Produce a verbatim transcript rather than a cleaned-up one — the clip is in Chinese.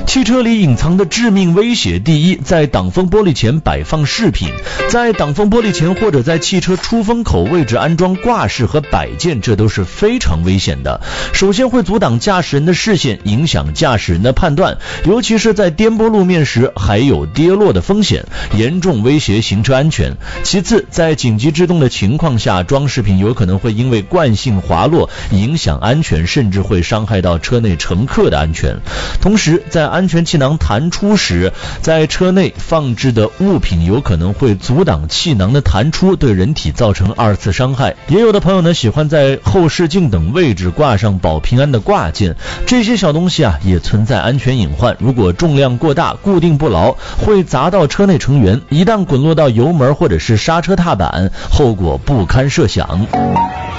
汽车里隐藏的致命威胁，第一，在挡风玻璃前摆放饰品，在挡风玻璃前或者在汽车出风口位置安装挂饰和摆件，这都是非常危险的。首先会阻挡驾驶人的视线，影响驾驶人的判断，尤其是在颠簸路面时还有跌落的风险，严重威胁行车安全。其次，在紧急制动的情况下，装饰品有可能会因为惯性滑落影响安全，甚至会伤害到车内乘客的安全。同时，在安全气囊弹出时，在车内放置的物品有可能会阻挡气囊的弹出，对人体造成二次伤害。也有的朋友呢喜欢在后视镜等位置挂上保平安的挂件，这些小东西啊也存在安全隐患，如果重量过大固定不牢，会砸到车内成员，一旦滚落到油门或者是刹车踏板，后果不堪设想。